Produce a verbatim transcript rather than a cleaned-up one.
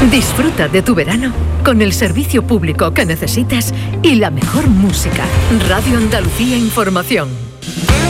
Disfruta de tu verano con el servicio público que necesitas y la mejor música. Radio Andalucía Información.